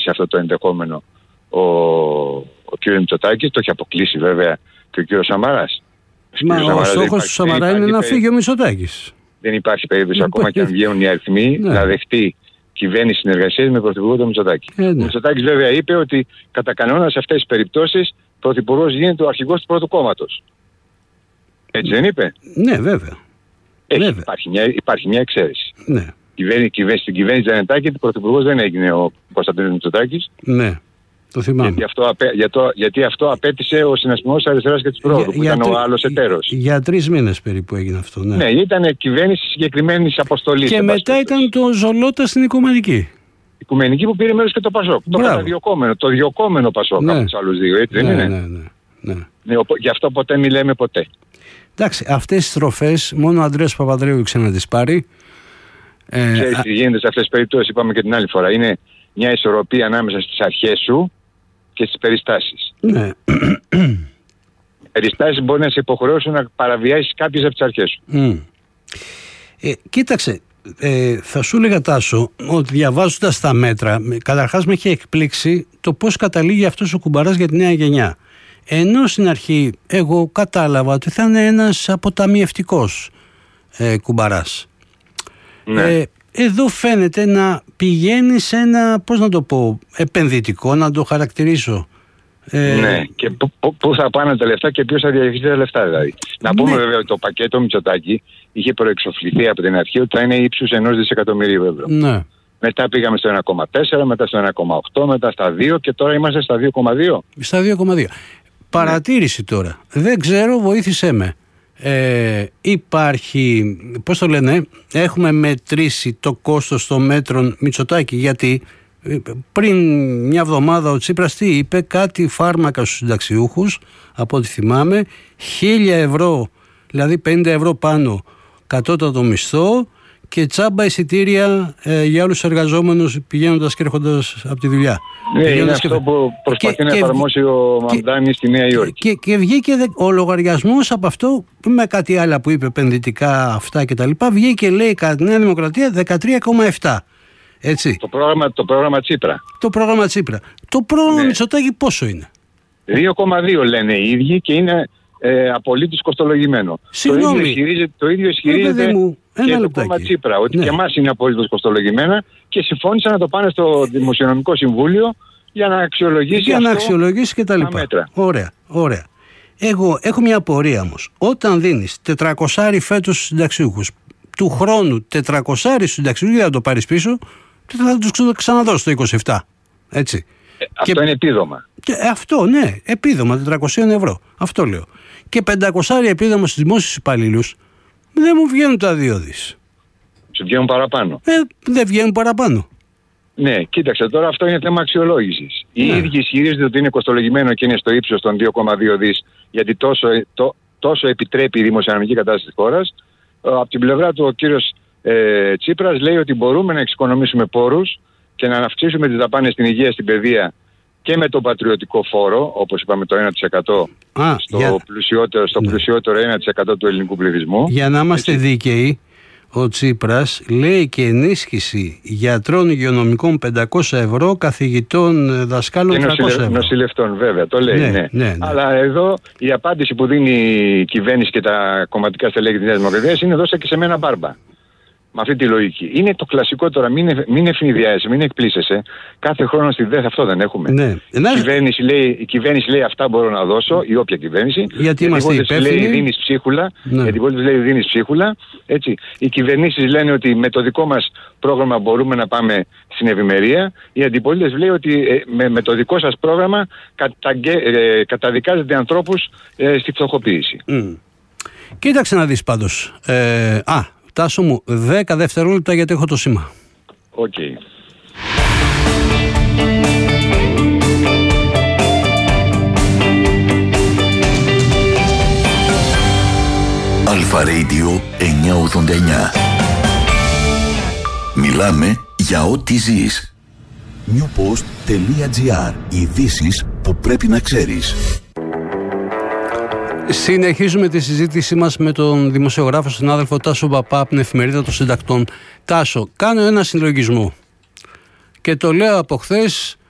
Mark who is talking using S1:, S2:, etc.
S1: αυτό το ενδεχόμενο ο κ. Μητσοτάκης. Το έχει αποκλείσει βέβαια και ο κ. Σαμαράς.
S2: Ο στόχος του Σαμαρά είναι να φύγει ο Μητσοτάκης.
S1: Δεν υπάρχει περίπτωση ακόμα και αν βγαίνουν οι αριθμοί να δεχτεί κυβέρνηση συνεργασίας με πρωθυπουργό τον Μητσοτάκη. Ο Μητσοτάκης βέβαια είπε ότι κατά κανόνα σε αυτές τις περιπτώσεις πρωθυπουργός γίνεται ο αρχηγός του πρώτου κόμματος. Έτσι δεν είπε?
S2: Ναι, βέβαια.
S1: Υπάρχει μια εξαίρεση.
S2: Ναι.
S1: Στην κυβέρνηση Τζανετάκη, πρωθυπουργός δεν έγινε ο Κωνσταντίνος Μητσοτάκης.
S2: Ναι, το θυμάμαι.
S1: Γιατί αυτό απέτησε ο συνασπισμός της Αριστεράς και της Πρόοδου, που ήταν ο άλλος εταίρος.
S2: Για 3 μήνες περίπου έγινε αυτό. Ναι,
S1: ήταν κυβέρνηση συγκεκριμένης αποστολής.
S2: Και μετά ήταν το Ζολότα στην Οικουμενική.
S1: Οικουμενική που πήρε μέρος και το Πασόκ. Το διοκόμενο Πασόκ από τους άλλους δύο, έτσι δεν είναι?
S2: Ναι.
S1: Γι' αυτό ποτέ μη λέμε ποτέ.
S2: Εντάξει, αυτές τις στροφές μόνο ο Ανδρέας Παπανδρέου ήξερε να τις πάρει.
S1: Ξέρεις τι γίνεται σε αυτές τις περιπτώσεις, είπαμε και την άλλη φορά. Είναι μια ισορροπία ανάμεσα στις αρχές σου και στις περιστάσεις.
S2: Ναι.
S1: Οι περιστάσεις μπορεί να σε υποχρεώσουν να παραβιάσεις κάποιες από τις αρχές σου.
S2: Κοίταξε, θα σου έλεγα, Τάσο, ότι διαβάζοντας τα μέτρα, καταρχάς με έχει εκπλήξει το πώς καταλήγει αυτός ο κουμπαράς για τη νέα γενιά. Ενώ στην αρχή εγώ κατάλαβα ότι θα είναι ένας αποταμιευτικός κουμπαράς.
S1: Ναι.
S2: Εδώ φαίνεται να πηγαίνει σε ένα, πώς να το πω, επενδυτικό, να το χαρακτηρίσω.
S1: Ναι, και πού θα πάνε τα λεφτά και ποιος θα διαχειριστεί τα λεφτά δηλαδή. Να πούμε βέβαια ότι το πακέτο Μητσοτάκη είχε προεξοφληθεί από την αρχή ότι θα είναι ύψους 1 δισεκατομμυρίου ευρώ.
S2: Ναι.
S1: Μετά πήγαμε στο 1,4, μετά στο 1,8, μετά στα 2 και τώρα είμαστε στα 2,2.
S2: Στα 2,2. Παρατήρηση τώρα. Δεν ξέρω, βοήθησέ με. Υπάρχει, πώς το λένε, έχουμε μετρήσει το κόστος των μέτρων Μητσοτάκη, γιατί πριν μια εβδομάδα ο Τσίπρας τι είπε, κάτι φάρμακα στους συνταξιούχους, από ό,τι θυμάμαι, 1.000 ευρώ, δηλαδή 50 ευρώ πάνω κατώτατο μισθό και τσάμπα εισιτήρια για όλους τους εργαζόμενους πηγαίνοντας και έρχοντας από τη δουλειά.
S1: Είναι αυτό που προσπαθεί να εφαρμόσει ο Μαμδάνης στη Νέα Υόρκη.
S2: Και βγήκε ο λογαριασμός από αυτό, με κάτι άλλο που είπε, επενδυτικά αυτά κτλ. Βγήκε, λέει, κατά τη Νέα Δημοκρατία 13,7. Έτσι.
S1: Το πρόγραμμα Τσίπρα.
S2: Το πρόγραμμα Τσίπρα. Το πρόγραμμα Μητσοτάκη πόσο είναι?
S1: 2,2 λένε οι ίδιοι και είναι απολύτως κοστολογημένο.
S2: Συγγνώμη.
S1: Το ίδιο ισχυρίζεται και το κόμμα Τσίπρα, ότι και εμάς είναι απολύτως κοστολογημένα και συμφώνησαν να το πάνε στο Δημοσιονομικό Συμβούλιο για να αξιολογήσει
S2: και τα λοιπά. Ωραία. Εγώ έχω μια απορία όμως. Όταν δίνεις 400 φέτος στους συνταξιούχους, του χρόνου 400 στους συνταξιούχους, για να το πάρεις πίσω, θα τους ξαναδώσεις το 27. Έτσι.
S1: Αυτό είναι επίδομα.
S2: Αυτό, ναι, επίδομα 400 ευρώ. Αυτό λέω. Και 500 επίδομα στους δημόσιους υπαλλήλους, δεν μου βγαίνουν τα 2 δις.
S1: Σου βγαίνουν παραπάνω.
S2: Δεν βγαίνουν παραπάνω.
S1: Ναι, κοίταξε, τώρα αυτό είναι θέμα αξιολόγησης. Οι ίδιοι ισχυρίζονται ότι είναι κοστολογημένο και είναι στο ύψος των 2,2 δις, γιατί τόσο επιτρέπει η δημοσιονομική κατάσταση της χώρας. Από την πλευρά του ο κύριος Τσίπρας λέει ότι μπορούμε να εξοικονομήσουμε πόρους και να αυξήσουμε τις δαπάνες στην υγεία, στην παιδεία και με τον πατριωτικό φόρο, όπως είπαμε το 1% στο πλουσιότερο 1% του ελληνικού πληθυσμού. Για να είμαστε
S2: δίκαιοι, ο Τσίπρας λέει και ενίσχυση γιατρών υγειονομικών 500 ευρώ, καθηγητών δασκάλων 300 ευρώ.
S1: Νοσηλευτών βέβαια, το λέει, ναι. Αλλά εδώ η απάντηση που δίνει η κυβέρνηση και τα κομματικά στελέχη της Νέας Δημοκρατίας είναι δώσε και σε μένα μπάρμπα. Με αυτή τη λογική. Είναι το κλασικό τώρα, μην ευνηδιάζεσαι, μην εκπλήσεσαι. Κάθε χρόνο στη ΔΕΘ αυτό δεν έχουμε.
S2: Ναι.
S1: Η κυβέρνηση λέει αυτά μπορώ να δώσω, η όποια κυβέρνηση.
S2: Γιατί είμαστε υπεύθυνοι.
S1: Γιατί δίνεις ψίχουλα. Έτσι. Οι κυβερνήσεις λένε ότι με το δικό μας πρόγραμμα μπορούμε να πάμε στην ευημερία. Οι αντιπολίτες λέει ότι με το δικό σας πρόγραμμα καταδικάζετε ανθρώπους στη φτωχοποίηση.
S2: Κοίταξε να δεις πάντως. Τάσο μου, 10 δευτερόλεπτα γιατί έχω το σήμα.
S1: Οκ.
S3: Αλφα Radio 989. Μιλάμε για ό,τι ζεις. newpost.gr. Ειδήσεις που πρέπει να ξέρεις.
S2: Συνεχίζουμε τη συζήτησή μας με τον δημοσιογράφο συνάδελφο Τάσο Παπά από την Εφημερίδα των Συντακτών. Τάσο, κάνω ένα συλλογισμό και το λέω από χθες